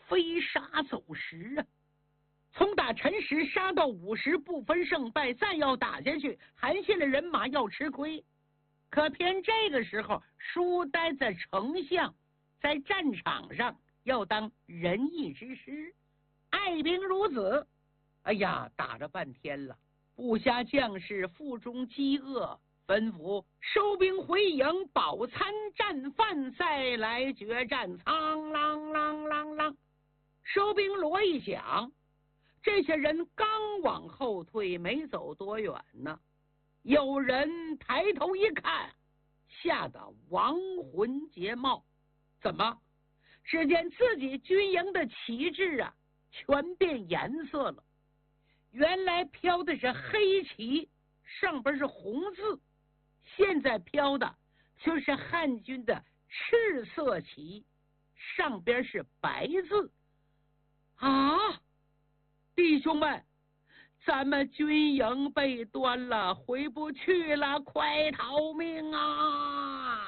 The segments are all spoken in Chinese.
飞沙走石啊！从打辰时杀到午时，不分胜败，再要打下去，韩信的人马要吃亏。可偏这个时候，书呆子丞相在战场上要当仁义之师，爱兵如子。哎呀，打了半天了，部下将士腹中饥饿，吩咐收兵回营，饱餐战饭，再来决战。苍啷啷啷啷，收兵锣一响，这些人刚往后退，没走多远呢，有人抬头一看，吓得亡魂皆冒。怎么？只见自己军营的旗帜啊，全变颜色了。原来飘的是黑旗，上边是红字，现在飘的就是汉军的赤色旗，上边是白字。啊，弟兄们，咱们军营被端了，回不去了，快逃命啊！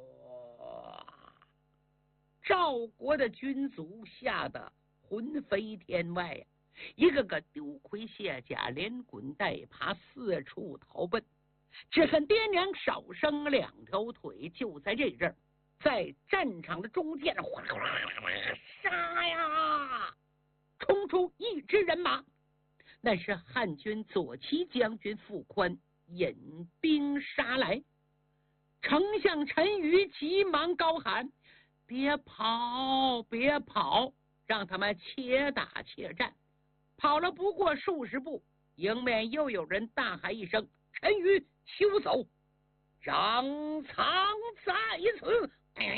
赵国的军卒吓得魂飞天外呀，一个个丢盔卸甲，连滚带爬，四处逃奔。只恨爹娘少生两条腿。就在这阵儿，在战场的中间，哗啦啦啦，杀呀！冲出一支人马，那是汉军左骑将军傅宽引兵杀来。丞相陈馀急忙高喊：别跑，别跑，让他们且打且战。跑了不过数十步，迎面又有人大喊一声：陈馀休走，张苍在此！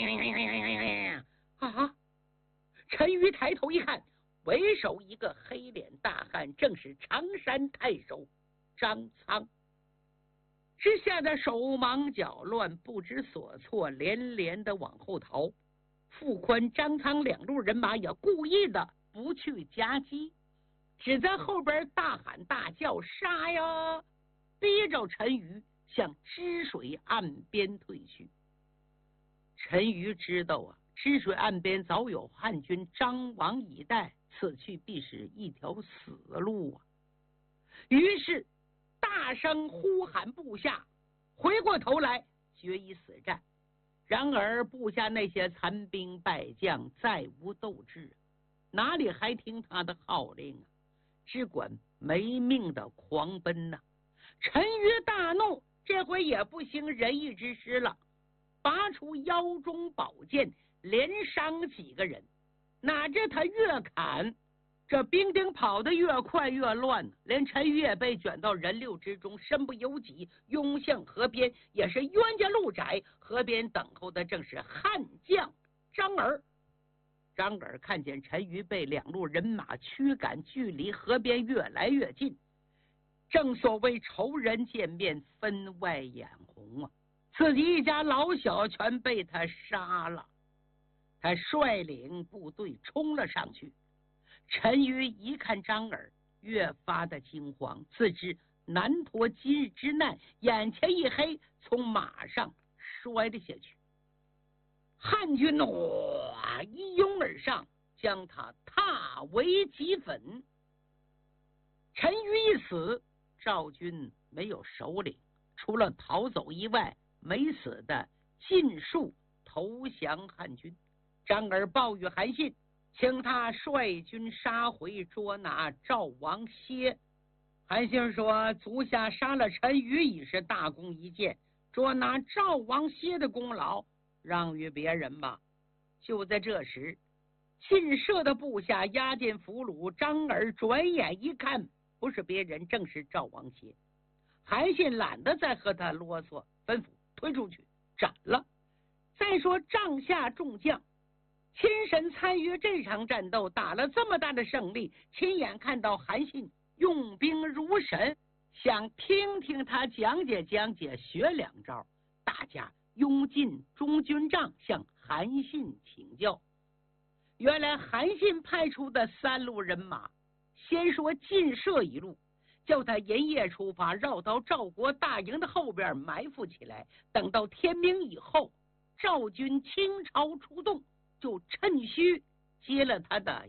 啊！陈馀抬头一看，为首一个黑脸大汉，正是常山太守张苍。之下的手忙脚乱，不知所措，连连的往后逃。傅宽、张苍两路人马也故意的不去夹击，只在后边大喊大叫：杀呀！逼着陈馀向支水岸边退去。陈馀知道啊，支水岸边早有汉军张王以待，此去必是一条死路啊！于是大声呼喊部下，回过头来决一死战。然而部下那些残兵败将再无斗志，哪里还听他的号令啊？只管没命的狂奔呐！陈馀大怒，这回也不行仁义之师了，拔出腰中宝剑，连伤几个人。哪知他越砍，这兵丁跑得越快越乱，连陈馀也被卷到人流之中，身不由己，拥向河边。也是冤家路窄，河边等候的正是汉将张耳。张耳看见陈馀被两路人马驱赶，距离河边越来越近，正所谓仇人见面，分外眼红啊！自己一家老小全被他杀了。他率领部队冲了上去。陈馀一看张耳，越发的惊慌，自知难脱今日之难，眼前一黑，从马上摔了下去。汉军哇一拥而上，将他踏为齑粉。陈馀一死，赵军没有首领，除了逃走以外，没死的尽数投降汉军。张耳报与韩信，请他率军杀回，捉拿赵王歇。韩信说：足下杀了陈馀已是大功一件，捉拿赵王歇的功劳让与别人吧。就在这时，晋舍的部下押进俘虏，张耳转眼一看，不是别人，正是赵王歇。韩信懒得再和他啰嗦，吩咐推出去斩了。再说帐下众将亲身参与这场战斗，打了这么大的胜利，亲眼看到韩信用兵如神，想听听他讲解讲解，学两招。大家拥进中军帐向韩信请教。原来韩信派出的三路人马，先说晋舍一路，叫他连夜出发，绕到赵国大营的后边埋伏起来，等到天明以后，赵军倾巢出动，就趁虚接了他的